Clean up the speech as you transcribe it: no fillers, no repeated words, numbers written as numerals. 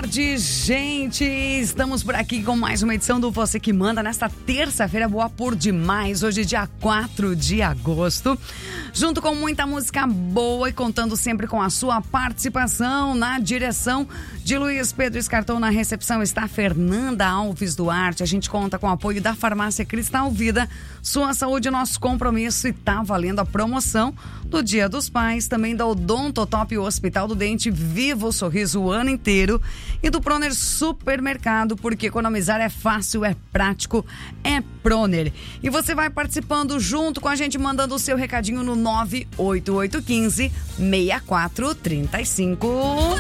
tarde, gente! Estamos por aqui com mais uma edição do Você Que Manda nesta terça-feira, boa por demais, hoje dia 4 de agosto, junto com muita música boa e contando sempre com a sua participação. Na direção de Luiz Pedro Escartão, na recepção está Fernanda Alves Duarte. A gente conta com o apoio da Farmácia Cristal Vida, sua saúde, nosso compromisso, e tá valendo a promoção do Dia dos Pais, também da Odontotop, o Hospital do Dente, viva o sorriso o ano inteiro, e do Proner Supermercado, porque economizar é fácil, é prático, é Proner. E você vai participando junto com a gente, mandando o seu recadinho no 98815 6435.